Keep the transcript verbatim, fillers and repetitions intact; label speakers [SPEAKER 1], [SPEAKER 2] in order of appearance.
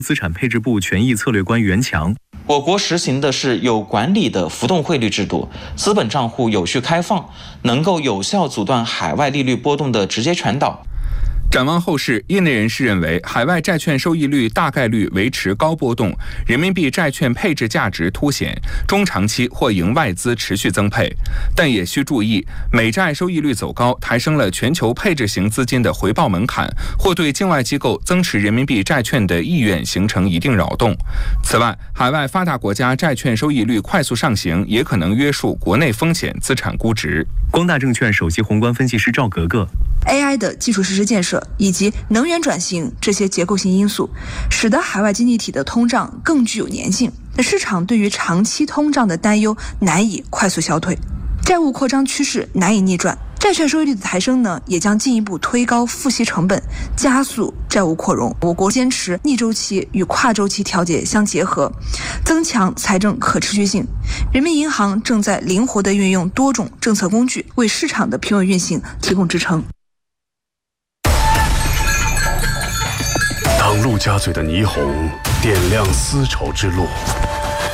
[SPEAKER 1] 资产配置部权益策略官袁强。
[SPEAKER 2] 我国实行的是有管理的浮动汇率制度，资本账户有序开放，能够有效阻断海外利率波动的直接传导。
[SPEAKER 3] 展望后市，业内人士认为，海外债券收益率大概率维持高波动，人民币债券配置价值凸显，中长期或迎外资持续增配。但也需注意，美债收益率走高，抬升了全球配置型资金的回报门槛，或对境外机构增持人民币债券的意愿形成一定扰动。此外，海外发达国家债券收益率快速上行，也可能约束国内风险资产估值。
[SPEAKER 1] 光大证券首席宏观分析师赵格格。
[SPEAKER 4] A I 的基础设施建设以及能源转型这些结构性因素，使得海外经济体的通胀更具有粘性。市场对于长期通胀的担忧难以快速消退，债务扩张趋势难以逆转。债券收益率的抬升呢，也将进一步推高付息成本，加速债务扩容。我国坚持逆周期与跨周期调节相结合，增强财政可持续性。人民银行正在灵活地运用多种政策工具，为市场的平稳运行提供支撑。
[SPEAKER 5] 当陆家嘴的霓虹点亮丝绸之路，